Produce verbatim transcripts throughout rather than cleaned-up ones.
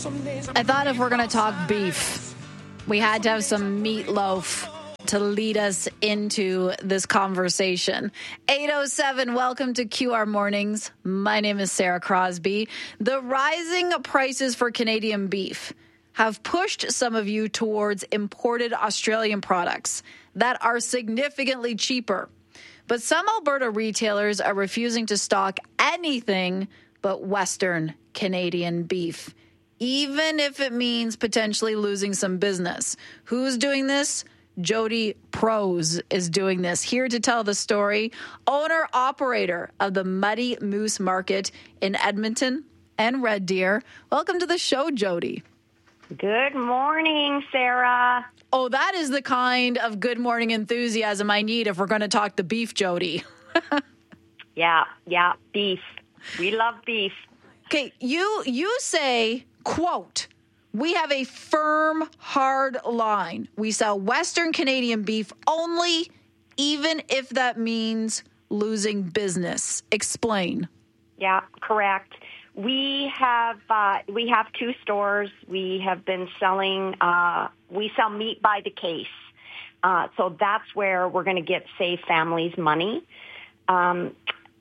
I thought if we're going to talk beef, we had to have some meatloaf to lead us into this conversation. eight oh seven, welcome to Q R Mornings. My name is Sarah Crosby. The rising prices for Canadian beef have pushed some of you towards imported Australian products that are significantly cheaper. But some Alberta retailers are refusing to stock anything but Western Canadian beef, even if it means potentially losing some business. Who's doing this? Jody Prose is doing this. Here to tell the story, owner-operator of the Muddy Moose Market in Edmonton and Red Deer. Welcome to the show, Jody. Good morning, Sarah. Oh, that is the kind of good morning enthusiasm I need if we're going to talk the beef, Jody. yeah, yeah, beef. We love beef. Okay, you you say, quote, "We have a firm, hard line. We sell Western Canadian beef only, even if that means losing business." Explain. Yeah, correct. We have uh, we have two stores. We have been selling. Uh, we sell meat by the case, uh, so that's where we're going to get save families money. Um,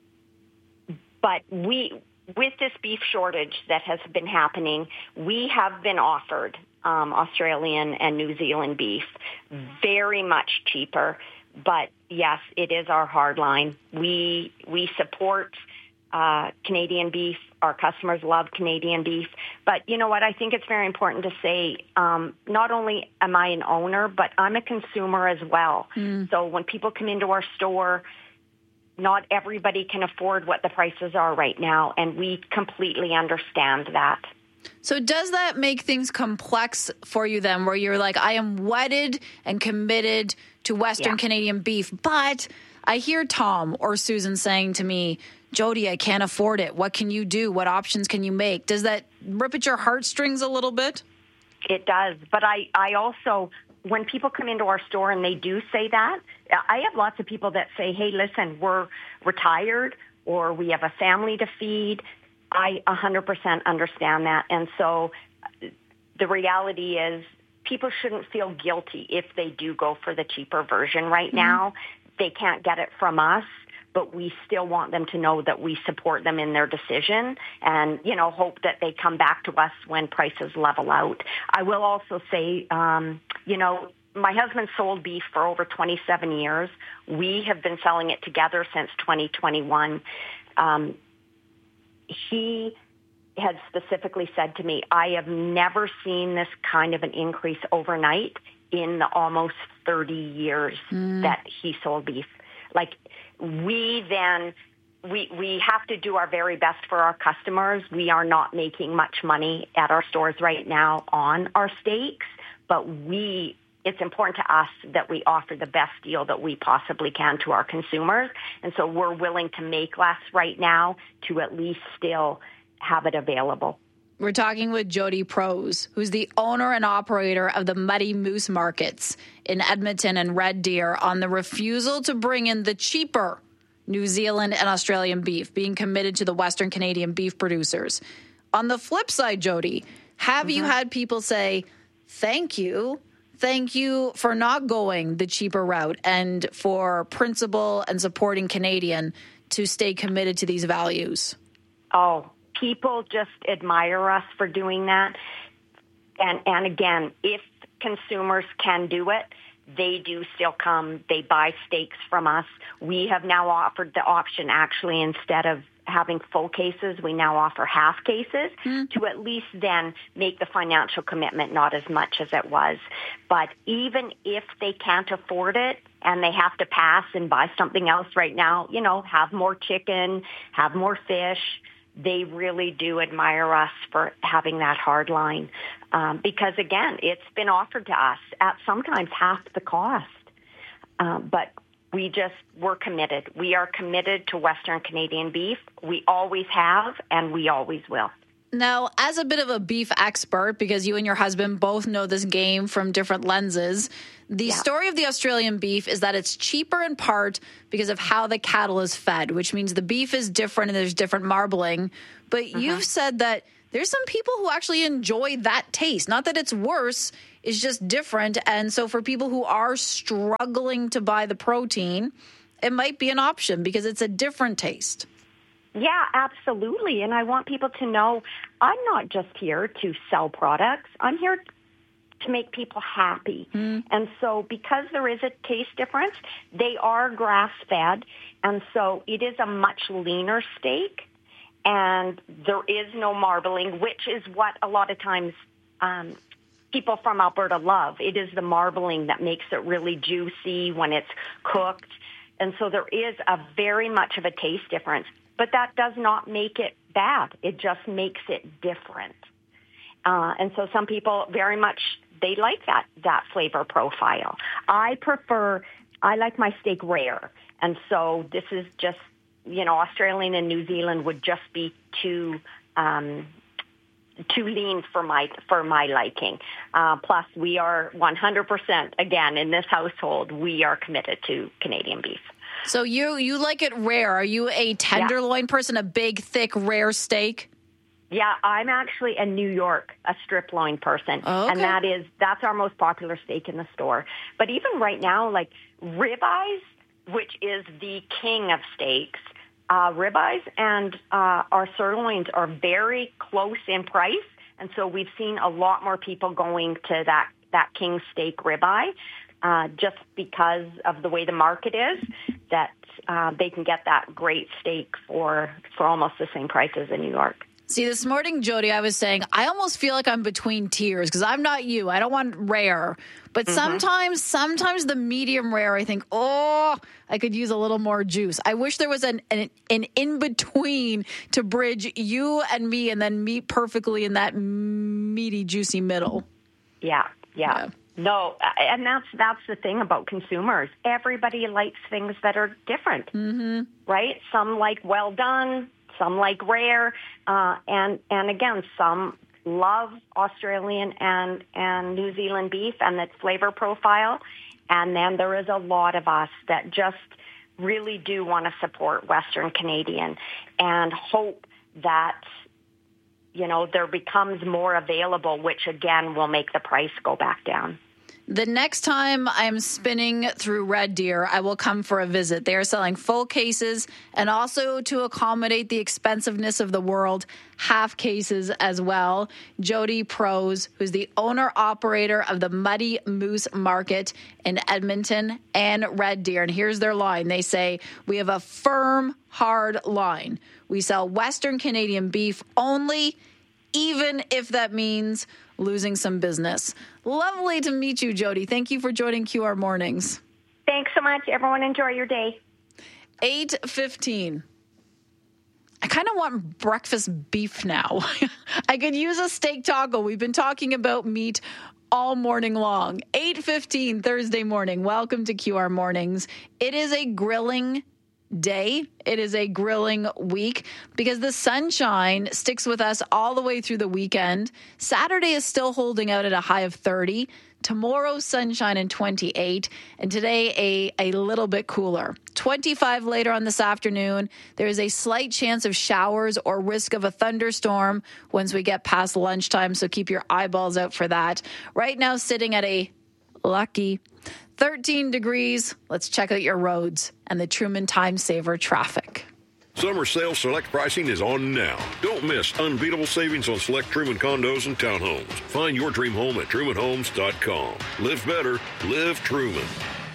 but we. With this beef shortage that has been happening, we have been offered um, Australian and New Zealand beef, very much cheaper. But yes, it is our hard line. We we support uh, Canadian beef. Our customers love Canadian beef. But you know what? I think it's very important to say, um, not only am I an owner, but I'm a consumer as well. Mm. So when people come into our store, not everybody can afford what the prices are right now, and we completely understand that. So does that make things complex for you then, where you're like, I am wedded and committed to Western yeah. Canadian beef, but I hear Tom or Susan saying to me, Jody, I can't afford it. What can you do? What options can you make? Does that rip at your heartstrings a little bit? It does, but I, I also... when people come into our store and they do say that, I have lots of people that say, hey, listen, we're retired or we have a family to feed. I one hundred percent understand that. And so the reality is people shouldn't feel guilty if they do go for the cheaper version right mm-hmm. now. They can't get it from us, but we still want them to know that we support them in their decision and, you know, hope that they come back to us when prices level out. I will also say, um, you know, my husband sold beef for over twenty-seven years. We have been selling it together since twenty twenty-one. Um, he had specifically said to me, I have never seen this kind of an increase overnight in the almost thirty years mm. that he sold beef. Like, we then, we we have to do our very best for our customers. We are not making much money at our stores right now on our steaks, but we, it's important to us that we offer the best deal that we possibly can to our consumers. And so we're willing to make less right now to at least still have it available. We're talking with Jody Prose, who's the owner and operator of the Muddy Moose Markets in Edmonton and Red Deer, on the refusal to bring in the cheaper New Zealand and Australian beef, being committed to the Western Canadian beef producers. On the flip side, Jody, have mm-hmm. you had people say, thank you, thank you for not going the cheaper route and for principle and supporting Canadian to stay committed to these values? Oh, people just admire us for doing that. And and again, if consumers can do it, they do still come. They buy steaks from us. We have now offered the option, actually, instead of having full cases, we now offer half cases mm. to at least then make the financial commitment not as much as it was. But even if they can't afford it and they have to pass and buy something else right now, you know, have more chicken, have more fish, they really do admire us for having that hard line. Um, because, again, it's been offered to us at sometimes half the cost. Um, but we just, we're committed. We are committed to Western Canadian beef. We always have, and we always will. Now, as a bit of a beef expert, because you and your husband both know this game from different lenses, the yeah. story of the Australian beef is that it's cheaper in part because of how the cattle is fed, which means the beef is different and there's different marbling. But uh-huh. you've said that there's some people who actually enjoy that taste. Not that it's worse, it's just different. And so for people who are struggling to buy the protein, it might be an option because it's a different taste. Yeah, absolutely. And I want people to know I'm not just here to sell products. I'm here to make people happy. Mm. And so because there is a taste difference, they are grass-fed. And so it is a much leaner steak. And there is no marbling, which is what a lot of times um, people from Alberta love. It is the marbling that makes it really juicy when it's cooked. And so there is a very much of a taste difference. But that does not make it bad. It just makes it different. Uh, and so some people very much, they like that, that flavor profile. I prefer, I like my steak rare. And so this is just, you know, Australian and New Zealand would just be too, um, too lean for my, for my liking. Uh, plus we are one hundred percent, again, in this household, we are committed to Canadian beef. So you you like it rare. Are you a tenderloin yeah. person, a big, thick, rare steak? Yeah, I'm actually a New York, a strip loin person. Oh, okay. And that is, that's our most popular steak in the store. But even right now, like ribeyes, which is the king of steaks, uh, ribeyes and uh, our sirloins are very close in price. And so we've seen a lot more people going to that, that king steak ribeye. Uh, just because of the way the market is, that uh, they can get that great steak for for almost the same price as in New York. See, this morning, Jody, I was saying, I almost feel like I'm between tiers because I'm not you. I don't want rare. But mm-hmm. sometimes, sometimes the medium rare, I think, oh, I could use a little more juice. I wish there was an, an, an in-between to bridge you and me and then meet perfectly in that meaty, juicy middle. Yeah, yeah. yeah. No, and that's that's the thing about consumers. Everybody likes things that are different, mm-hmm. right? Some like well done, some like rare, uh, and and again, some love Australian and and New Zealand beef and its flavor profile, and then there is a lot of us that just really do want to support Western Canadian and hope that, you know, there becomes more available, which again will make the price go back down. The next time I'm spinning through Red Deer, I will come for a visit. They are selling full cases and also to accommodate the expensiveness of the world, half cases as well. Jody Prose, who's the owner-operator of the Muddy Moose Market in Edmonton and Red Deer. And here's their line. They say, we have a firm, hard line. We sell Western Canadian beef only, even if that means losing some business. Lovely to meet you, Jody. Thank you for joining Q R Mornings. Thanks so much. Everyone enjoy your day. eight fifteen. I kind of want breakfast beef now. I could use a steak taco. We've been talking about meat all morning long. eight fifteen Thursday morning. Welcome to Q R Mornings. It is a grilling day. It is a grilling week because the sunshine sticks with us all the way through the weekend. Saturday is still holding out at a high of thirty. Tomorrow, sunshine and twenty-eight. And today, a, a little bit cooler. twenty-five later on this afternoon. There is a slight chance of showers or risk of a thunderstorm once we get past lunchtime. So keep your eyeballs out for that. Right now, sitting at a lucky thirteen degrees. Let's check out your roads and the Truman Time Saver traffic. Summer sale select pricing is on now. Don't miss unbeatable savings on select Truman condos and townhomes. Find your dream home at truman homes dot com. Live better, live Truman.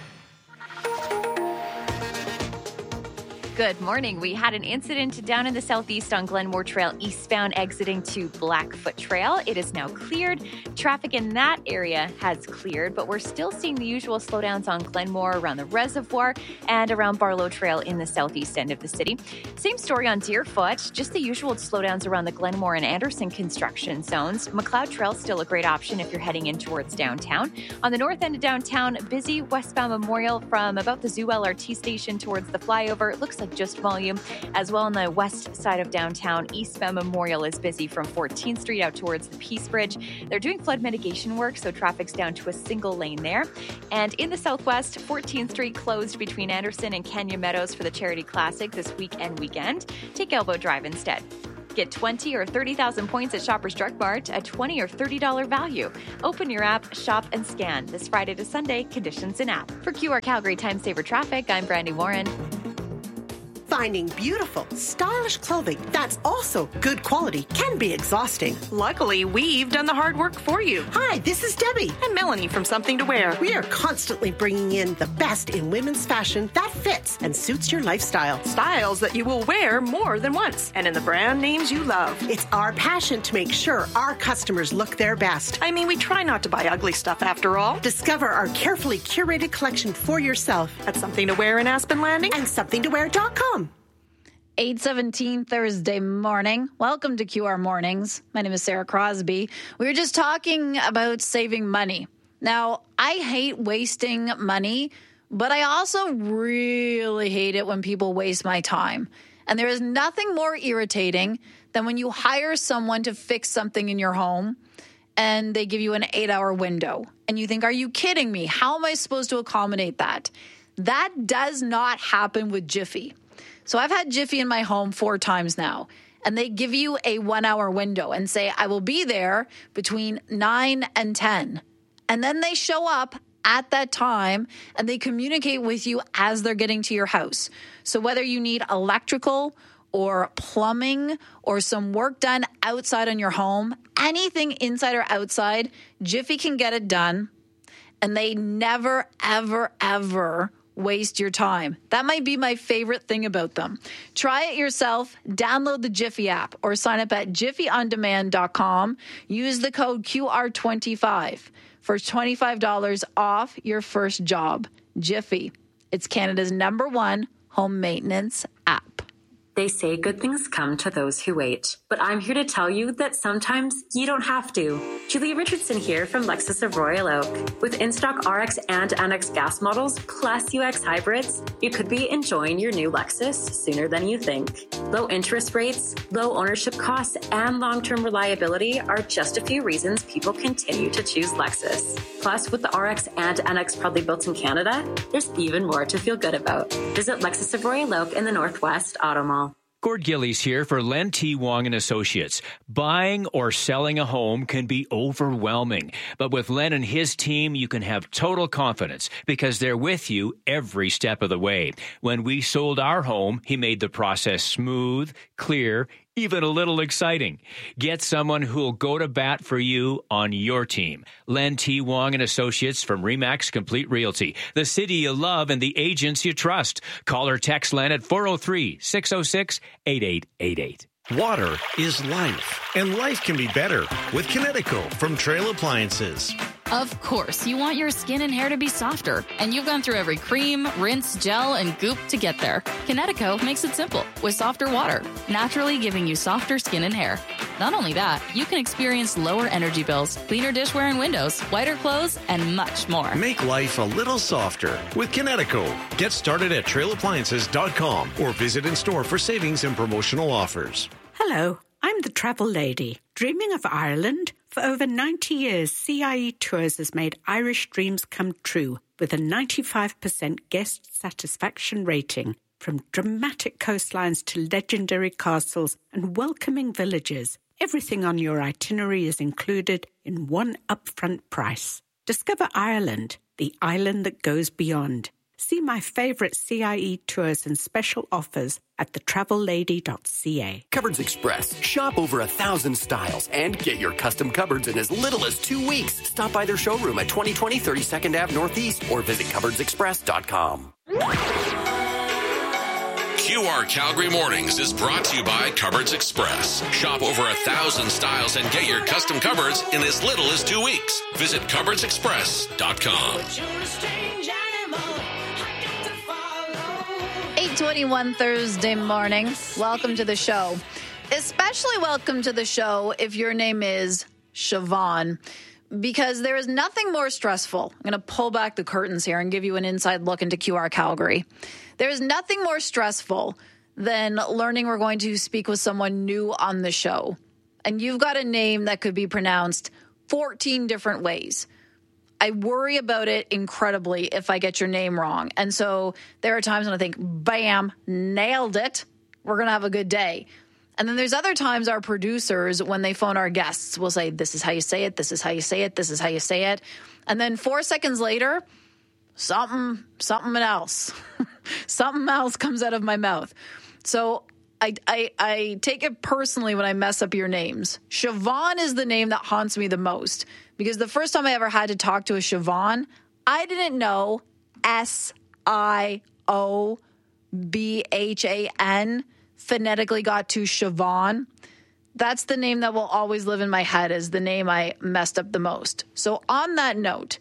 Good morning. We had an incident down in the southeast on Glenmore Trail, eastbound exiting to Blackfoot Trail. It is now cleared. Traffic in that area has cleared, but we're still seeing the usual slowdowns on Glenmore around the reservoir and around Barlow Trail in the southeast end of the city. Same story on Deerfoot, just the usual slowdowns around the Glenmore and Anderson construction zones. McLeod Trail still a great option if you're heading in towards downtown. On the north end of downtown, busy westbound Memorial from about the Zoo L R T station towards the flyover. It looks like just volume. As well on the west side of downtown, eastbound Memorial is busy from fourteenth Street out towards the Peace Bridge. They're doing flood mitigation work, so traffic's down to a single lane there. And in the southwest, fourteenth Street closed between Anderson and Kenya Meadows for the Charity Classic this week and weekend. Take Elbow Drive instead. Get twenty or thirty thousand points at Shoppers Drug Mart, a twenty or thirty dollars value. Open your app, shop, and scan. This Friday to Sunday, conditions in app. For Q R Calgary Time Saver Traffic, I'm Brandy Warren. Finding beautiful, stylish clothing that's also good quality can be exhausting. Luckily, we've done the hard work for you. Hi, this is Debbie. And Melanie from Something to Wear. We are constantly bringing in the best in women's fashion that fits and suits your lifestyle. Styles that you will wear more than once. And in the brand names you love. It's our passion to make sure our customers look their best. I mean, we try not to buy ugly stuff after all. Discover our carefully curated collection for yourself at Something to Wear in Aspen Landing and something to wear dot com. eight seventeen Thursday morning. Welcome to Q R Mornings. My name is Sarah Crosby. We were just talking about saving money. Now, I hate wasting money, but I also really hate it when people waste my time. And there is nothing more irritating than when you hire someone to fix something in your home and they give you an eight-hour window. And you think, are you kidding me? How am I supposed to accommodate that? That does not happen with Jiffy. So I've had Jiffy in my home four times now, and they give you a one-hour window and say, I will be there between nine and ten. And then they show up at that time, and they communicate with you as they're getting to your house. So whether you need electrical or plumbing or some work done outside on your home, anything inside or outside, Jiffy can get it done. And they never, ever, ever waste your time. That might be my favorite thing about them. Try it yourself. Download the Jiffy app or sign up at jiffy on demand dot com. Use the code Q R twenty-five for twenty-five dollars off your first job. Jiffy. It's Canada's number one home maintenance app. They say good things come to those who wait. But I'm here to tell you that sometimes you don't have to. Julia Richardson here from Lexus of Royal Oak. With in-stock R X and N X gas models, plus U X hybrids, you could be enjoying your new Lexus sooner than you think. Low interest rates, low ownership costs, and long-term reliability are just a few reasons people continue to choose Lexus. Plus, with the R X and N X proudly built in Canada, there's even more to feel good about. Visit Lexus of Royal Oak in the Northwest Auto Mall. Gord Gillies here for Len T. Wong and Associates. Buying or selling a home can be overwhelming, but with Len and his team, you can have total confidence because they're with you every step of the way. When we sold our home, he made the process smooth, clear, even a little exciting. Get someone who'll go to bat for you on your team. Len T. Wong and Associates from Remax Complete Realty, the city you love and the agents you trust. Call or text Len at four oh three, six oh six, eight eight eight eight. Water is life, and life can be better with Kinetico from Trail Appliances. Of course, you want your skin and hair to be softer, and you've gone through every cream, rinse, gel, and goop to get there. Kinetico makes it simple with softer water, naturally giving you softer skin and hair. Not only that, you can experience lower energy bills, cleaner dishware and windows, whiter clothes, and much more. Make life a little softer with Kinetico. Get started at trail appliances dot com or visit in store for savings and promotional offers. Hello, I'm the travel lady. Dreaming of Ireland? For over ninety years, C I E Tours has made Irish dreams come true with a ninety-five percent guest satisfaction rating. From dramatic coastlines to legendary castles and welcoming villages, everything on your itinerary is included in one upfront price. Discover Ireland, the island that goes beyond. See my favorite C I E tours and special offers at the travel lady dot c a. Cupboards Express. Shop over a thousand styles and get your custom cupboards in as little as two weeks. Stop by their showroom at twenty twenty thirty-second Avenue Northeast or visit cupboards express dot com. Q R Calgary Mornings is brought to you by Cupboards Express. Shop over a thousand styles and get your custom cupboards in as little as two weeks. Visit cupboards express dot com. eight twenty-one Thursday morning. Welcome to the show. Especially welcome to the show if your name is Siobhan, because there is nothing more stressful. I'm going to pull back the curtains here and give you an inside look into Q R Calgary. There is nothing more stressful than learning we're going to speak with someone new on the show. And you've got a name that could be pronounced fourteen different ways. I worry about it incredibly if I get your name wrong. And so there are times when I think, bam, nailed it. We're going to have a good day. And then there's other times our producers, when they phone our guests, will say, this is how you say it, this is how you say it, this is how you say it. And then four seconds later, something, something else. something else comes out of my mouth. So I, I, I take it personally when I mess up your names. Siobhan is the name that haunts me the most, because the first time I ever had to talk to a Siobhan, I didn't know S I O B H A N phonetically got to Siobhan. That's the name that will always live in my head as the name I messed up the most. So on that note,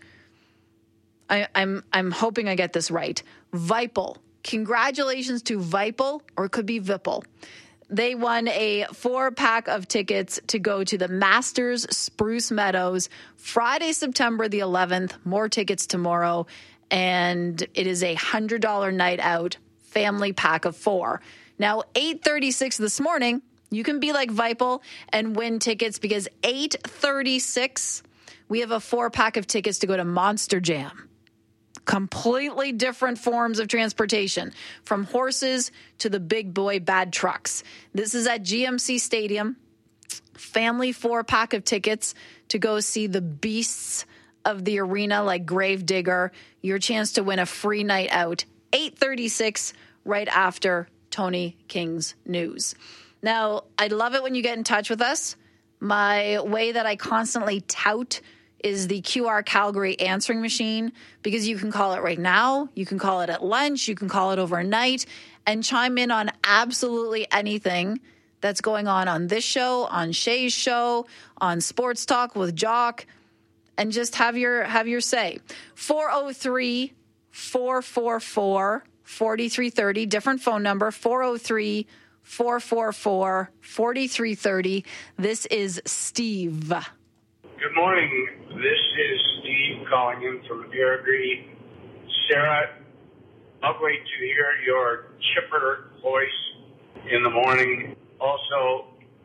I, I'm I'm hoping I get this right. Vipel. Congratulations to Vipel, or it could be Vipel. They won a four-pack of tickets to go to the Masters Spruce Meadows Friday, September the eleventh. More tickets tomorrow. And it is a one hundred dollars night out, family pack of four. Now, eight thirty-six this morning, you can be like Vipel and win tickets, because eight thirty-six, we have a four-pack of tickets to go to Monster Jam. Completely different forms of transportation, from horses to the big boy bad trucks. This is at G M C Stadium. Family four-pack of tickets to go see the beasts of the arena like Gravedigger. Your chance to win a free night out. eight thirty-six, right after Tony King's news. Now, I'd love it when you get in touch with us. My way that I constantly tout is the Q R Calgary answering machine, because you can call it right now, you can call it at lunch, you can call it overnight, and chime in on absolutely anything that's going on on this show, on Shay's show, on Sports Talk with Jock, and just have your have your say. four oh three, four four four, four three three oh, different phone number, four oh three, four four four, four three three oh. This is Steve. Good morning. This is Steve calling in from Airdrie. Sarah, lovely to hear your chipper voice in the morning. Also,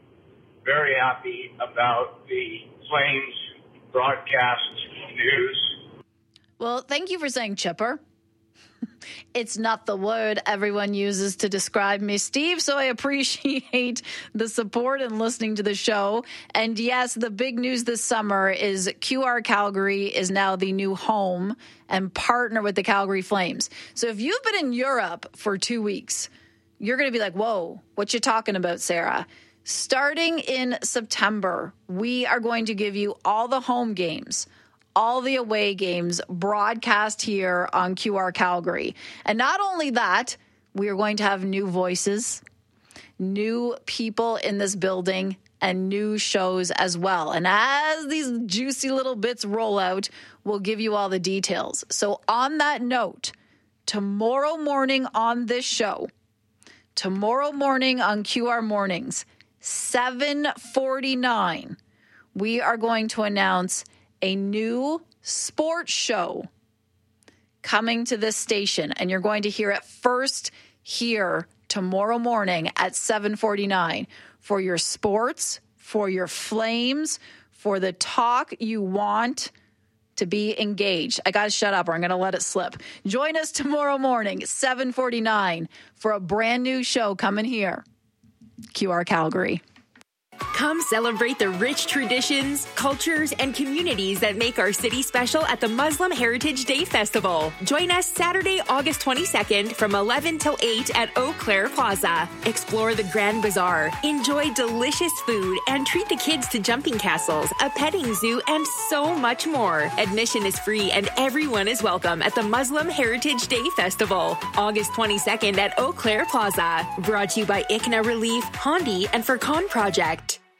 very happy about the Flames broadcast news. Well, thank you for saying chipper. It's not the word everyone uses to describe me, Steve, so I appreciate the support and listening to the show. And yes, the big news this summer is Q R Calgary is now the new home and partner with the Calgary Flames. So if you've been in Europe for two weeks, you're going to be like, whoa, what you talking about, Sarah? Starting in September, we are going to give you all the home games, all the away games broadcast here on Q R Calgary. And not only that, we are going to have new voices, new people in this building, and new shows as well. And as these juicy little bits roll out, we'll give you all the details. So on that note, tomorrow morning on this show, tomorrow morning on Q R Mornings, seven forty-nine, we are going to announce a new sports show coming to this station, and you're going to hear it first here tomorrow morning at seven forty-nine for your sports, for your Flames, for the talk you want to be engaged. I got to shut up or I'm going to let it slip. Join us tomorrow morning, seven forty-nine, for a brand new show coming here. Q R Calgary. Come celebrate the rich traditions, cultures, and communities that make our city special at the Muslim Heritage Day Festival. Join us Saturday, August twenty-second from eleven till eight at Eau Claire Plaza. Explore the Grand Bazaar, enjoy delicious food, and treat the kids to jumping castles, a petting zoo, and so much more. Admission is free and everyone is welcome at the Muslim Heritage Day Festival, August twenty-second at Eau Claire Plaza. Brought to you by I C N A Relief, Hondi, and Furcon Project.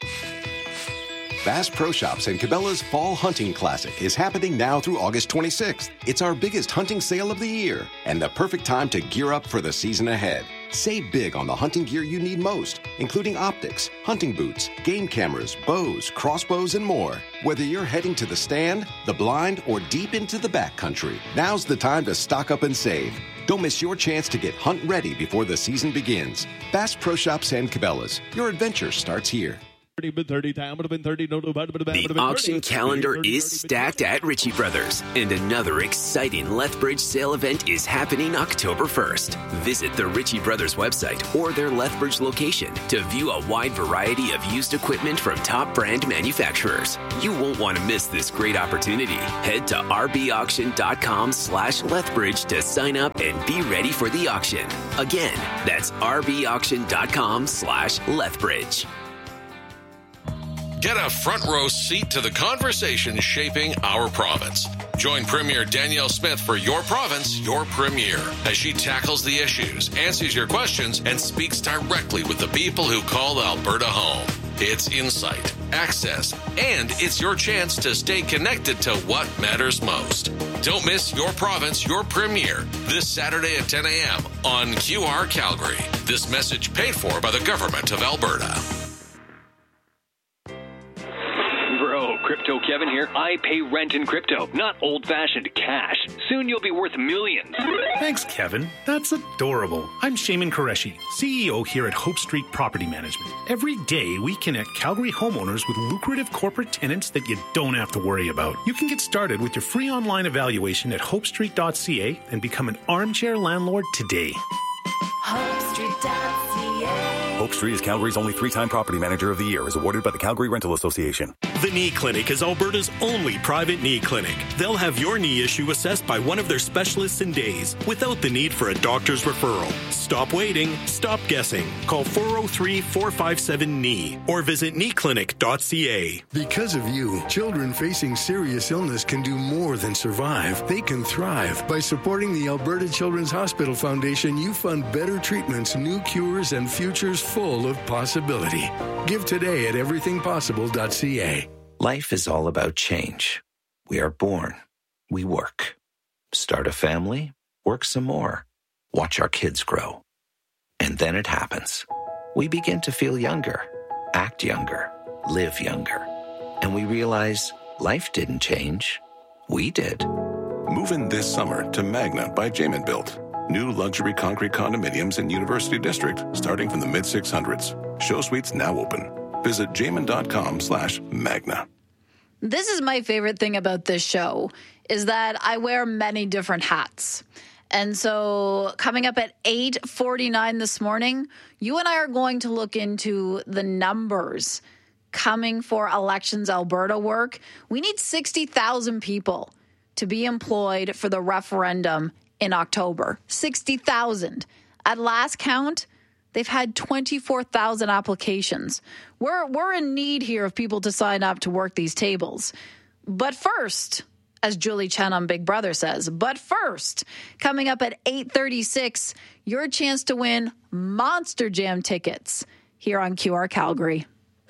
Bass Pro Shops and Cabela's Fall Hunting Classic is happening now through August twenty-sixth. It's our biggest hunting sale of the year and the perfect time to gear up for the season ahead. Save big on the hunting gear you need most, including optics, hunting boots, game cameras, bows, crossbows, and more. Whether you're heading to the stand, the blind, or deep into the backcountry, now's the time to stock up and save. Don't miss your chance to get hunt ready before the season begins. Bass Pro Shops and Cabela's. Your adventure starts here. The auction calendar is stacked at Ritchie Brothers, and another exciting Lethbridge sale event is happening October first. Visit the Ritchie Brothers website or their Lethbridge location to view a wide variety of used equipment from top brand manufacturers. You won't want to miss this great opportunity. Head to rbauction.com slash Lethbridge to sign up and be ready for the auction. Again, that's rbauction.com slash Lethbridge. Get a front row seat to the conversation shaping our province. Join Premier Danielle Smith for Your Province, Your Premier, as she tackles the issues, answers your questions, and speaks directly with the people who call Alberta home. It's insight, access, and it's your chance to stay connected to what matters most. Don't miss Your Province, Your Premier this Saturday at ten a.m. on Q R Calgary. This message paid for by the Government of Alberta. Bro, Crypto Kevin here. I pay rent in crypto, not old-fashioned cash. Soon you'll be worth millions. Thanks, Kevin. That's adorable. I'm Shaiman Qureshi, C E O here at Hope Street Property Management. Every day, we connect Calgary homeowners with lucrative corporate tenants that you don't have to worry about. You can get started with your free online evaluation at hope street dot c a and become an armchair landlord today. hope street dot c a Hope Street is Calgary's only three-time Property Manager of the Year, is awarded by the Calgary Rental Association. The Knee Clinic is Alberta's only private knee clinic. They'll have your knee issue assessed by one of their specialists in days, without the need for a doctor's referral. Stop waiting. Stop guessing. Call four oh three, four five seven, K N E E or visit knee clinic dot c a. Because of you, children facing serious illness can do more than survive. They can thrive. By supporting the Alberta Children's Hospital Foundation, you fund better treatments, new cures, and futures full of possibility. Give today at everything possible dot c a. Life is all about change. We are born. We work. Start a family. Work some more. Watch our kids grow. And then it happens. We begin to feel younger, act younger, live younger. And we realize life didn't change. We did. Move in this summer to Magna by Jamin Built. New luxury concrete condominiums in University District starting from the mid six hundreds. Show suites now open. Visit jamin.com slash magna. This is my favorite thing about this show, is that I wear many different hats. And so coming up at eight forty-nine this morning, you and I are going to look into the numbers coming for Elections Alberta work. We need sixty thousand people to be employed for the referendum in October. sixty thousand. At last count, they've had twenty-four thousand applications. We're, we're in need here of people to sign up to work these tables. But first, as Julie Chen on Big Brother says, but first, coming up at eight thirty-six, your chance to win Monster Jam tickets here on Q R Calgary.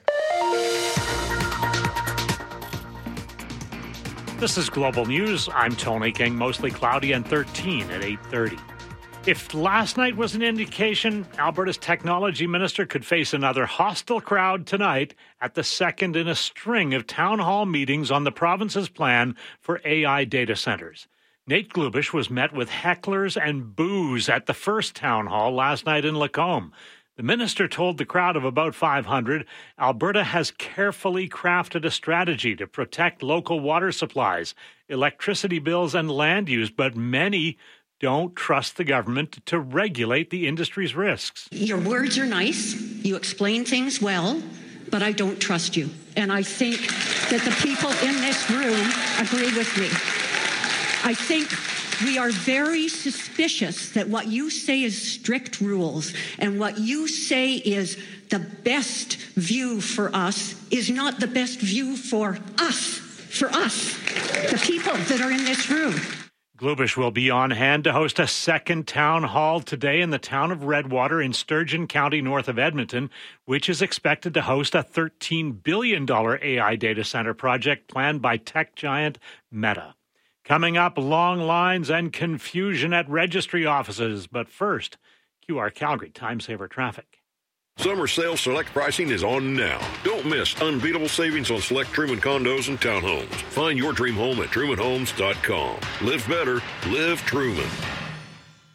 This is Global News. I'm Tony King. Mostly cloudy and thirteen at eight thirty. If last night was an indication, Alberta's technology minister could face another hostile crowd tonight at the second in a string of town hall meetings on the province's plan for A I data centers. Nate Glubish was met with hecklers and boos at the first town hall last night in Lacombe. The minister told the crowd of about five hundred, Alberta has carefully crafted a strategy to protect local water supplies, electricity bills, and land use, but many don't trust the government to regulate the industry's risks. Your words are nice. You explain things well, but I don't trust you. And I think that the people in this room agree with me. I think we are very suspicious that what you say is strict rules and what you say is the best view for us is not the best view for us, for us, the people that are in this room. Glubish will be on hand to host a second town hall today in the town of Redwater in Sturgeon County, north of Edmonton, which is expected to host a thirteen billion dollars A I data center project planned by tech giant Meta. Coming up, long lines and confusion at registry offices. But first, Q R Calgary Time Saver Traffic. Summer sale select pricing is on now. Don't miss unbeatable savings on select Truman condos and townhomes. Find your dream home at truman homes dot com. Live better, live Truman.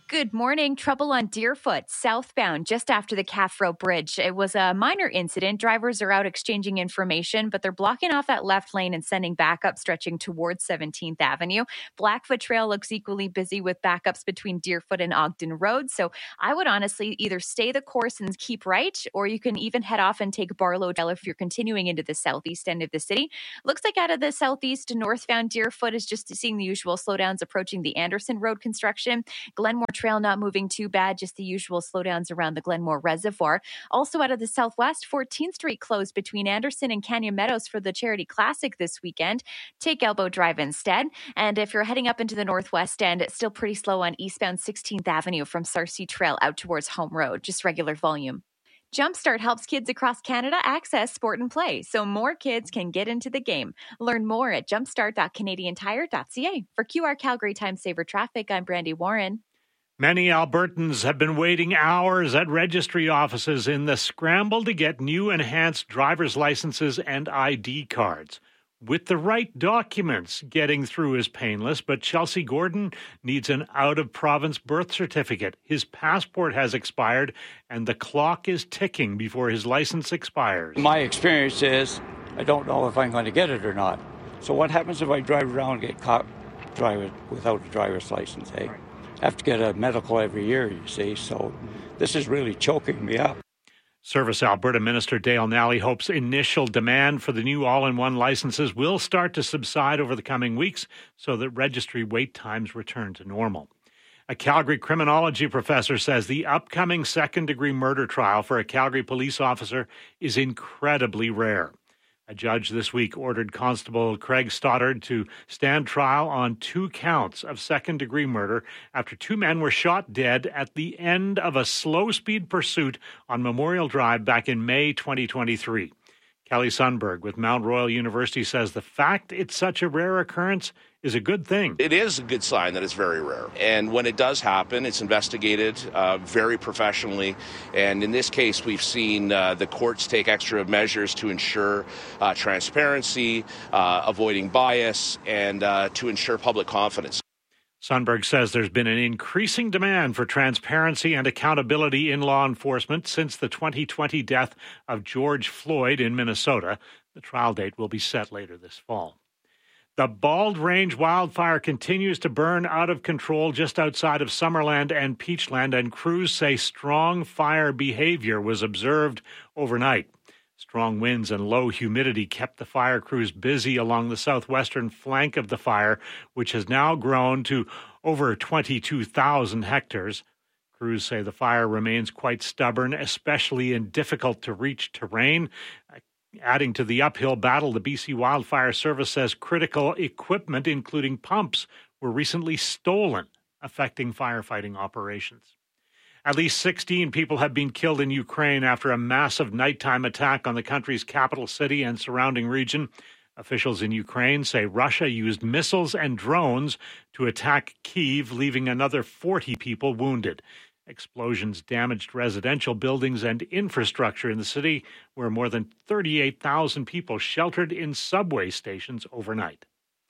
Good morning. Trouble on Deerfoot, southbound, just after the Calf Row Bridge. It was a minor incident. Drivers are out exchanging information, but they're blocking off that left lane and sending backup stretching towards seventeenth Avenue. Blackfoot Trail looks equally busy with backups between Deerfoot and Ogden Road. So I would honestly either stay the course and keep right, or you can even head off and take Barlow Trail if you're continuing into the southeast end of the city. Looks like out of the southeast to northbound Deerfoot is just seeing the usual slowdowns approaching the Anderson Road construction. Glenmore Trail not moving too bad, just the usual slowdowns around the Glenmore Reservoir. Also out of the southwest, fourteenth Street closed between Anderson and Canyon Meadows for the Charity Classic this weekend. Take Elbow Drive instead. And if you're heading up into the northwest end, it's still pretty slow on eastbound sixteenth Avenue from Sarcee Trail out towards Home Road, just regular volume. Jumpstart helps kids across Canada access sport and play, so more kids can get into the game. Learn more at jumpstart dot canadian tire dot c a. For Q R Calgary Time Saver Traffic, I'm Brandy Warren. Many Albertans have been waiting hours at registry offices in the scramble to get new enhanced driver's licenses and I D cards. With the right documents, getting through is painless, but Chelsea Gordon needs an out-of-province birth certificate. His passport has expired, and the clock is ticking before his license expires. My experience is I don't know if I'm going to get it or not. So what happens if I drive around and get caught driving without a driver's license, eh? I have to get a medical every year, you see, so this is really choking me up. Service Alberta Minister Dale Nally hopes initial demand for the new all-in-one licenses will start to subside over the coming weeks so that registry wait times return to normal. A Calgary criminology professor says the upcoming second-degree murder trial for a Calgary police officer is incredibly rare. A judge this week ordered Constable Craig Stoddard to stand trial on two counts of second-degree murder after two men were shot dead at the end of a slow-speed pursuit on Memorial Drive back in May twenty twenty-three. Kelly Sundberg with Mount Royal University says the fact it's such a rare occurrence is a good thing. It is a good sign that it's very rare. And when it does happen, it's investigated uh, very professionally. And in this case, we've seen uh, the courts take extra measures to ensure uh, transparency, uh, avoiding bias, and uh, to ensure public confidence. Sundberg says there's been an increasing demand for transparency and accountability in law enforcement since the twenty twenty death of George Floyd in Minnesota. The trial date will be set later this fall. The Bald Range wildfire continues to burn out of control just outside of Summerland and Peachland, and crews say strong fire behavior was observed overnight. Strong winds and low humidity kept the fire crews busy along the southwestern flank of the fire, which has now grown to over twenty-two thousand hectares. Crews say the fire remains quite stubborn, especially in difficult-to-reach terrain. Adding to the uphill battle, the B C Wildfire Service says critical equipment, including pumps, were recently stolen, affecting firefighting operations. At least sixteen people have been killed in Ukraine after a massive nighttime attack on the country's capital city and surrounding region. Officials in Ukraine say Russia used missiles and drones to attack Kyiv, leaving another forty people wounded. Explosions damaged residential buildings and infrastructure in the city, where more than thirty-eight thousand people sheltered in subway stations overnight.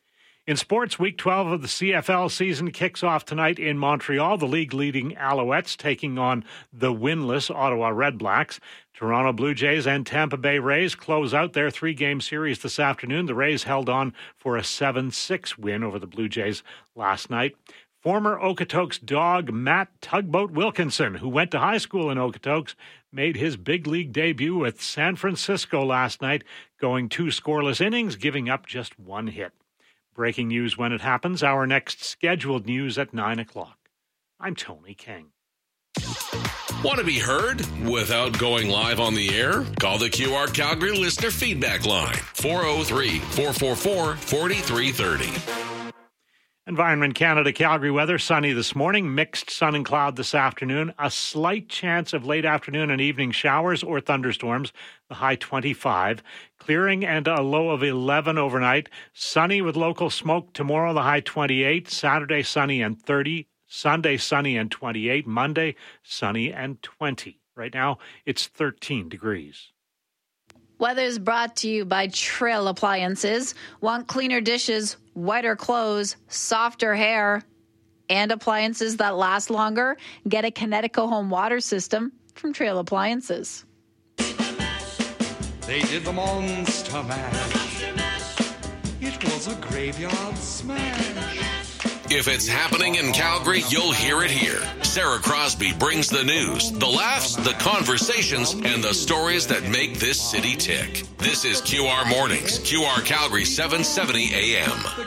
In sports, Week twelve of the C F L season kicks off tonight in Montreal. The league-leading Alouettes taking on the winless Ottawa Redblacks. Toronto Blue Jays and Tampa Bay Rays close out their three-game series this afternoon. The Rays held on for a seven six win over the Blue Jays last night. Former Okotoks dog Matt Tugboat Wilkinson, who went to high school in Okotoks, made his big league debut with San Francisco last night, going two scoreless innings, giving up just one hit. Breaking news when it happens. Our next scheduled news at nine o'clock. I'm Tony King. Want to be heard without going live on the air? Call the Q R Calgary listener feedback line, four oh three, four four four, four three three oh. Environment Canada Calgary weather, sunny this morning, mixed sun and cloud this afternoon, a slight chance of late afternoon and evening showers or thunderstorms, the high twenty-five, clearing and a low of eleven overnight, sunny with local smoke tomorrow, the high twenty-eight, Saturday sunny and thirty, Sunday sunny and twenty-eight, Monday sunny and twenty. Right now it's thirteen degrees. Weather is brought to you by Trail Appliances. Want cleaner dishes, whiter clothes, softer hair? and appliances that last longer, get a Connecticut home water system from Trail Appliances. They did the Monster Mash. It was a graveyard smash. If it's happening in Calgary, you'll hear it here. Sarah Crosby brings the news, the laughs, the conversations, and the stories that make this city tick. This is Q R Mornings, Q R Calgary seven seventy A M.